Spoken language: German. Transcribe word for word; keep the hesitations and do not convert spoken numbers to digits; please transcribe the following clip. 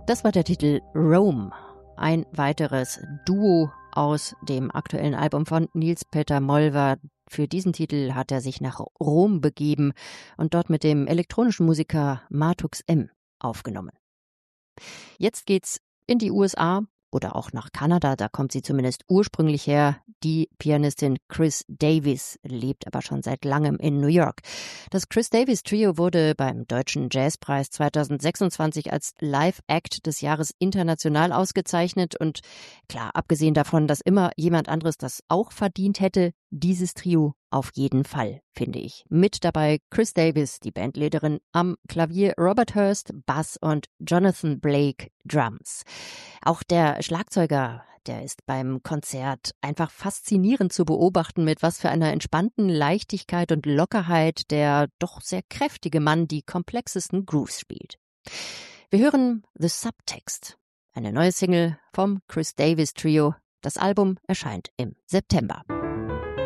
Das war der Titel Rome, ein weiteres Duo aus dem aktuellen Album von Niels Peter Molver. Für diesen Titel hat er sich nach Rom begeben und dort mit dem elektronischen Musiker Matux M aufgenommen. Jetzt geht's in die U S A oder auch nach Kanada, da kommt sie zumindest ursprünglich her. Die Pianistin Chris Davis lebt aber schon seit langem in New York. Das Chris Davis Trio wurde beim Deutschen Jazzpreis zweitausendsechsundzwanzig als Live-Act des Jahres international ausgezeichnet. Und klar, abgesehen davon, dass immer jemand anderes das auch verdient hätte, dieses Trio auf jeden Fall, finde ich. Mit dabei Chris Davis, die Bandleaderin, am Klavier Robert Hurst, Bass und Jonathan Blake, Drums. Auch der Schlagzeuger, der ist beim Konzert einfach faszinierend zu beobachten, mit was für einer entspannten Leichtigkeit und Lockerheit der doch sehr kräftige Mann die komplexesten Grooves spielt. Wir hören The Subtext, eine neue Single vom Chris Davis Trio. Das Album erscheint im September.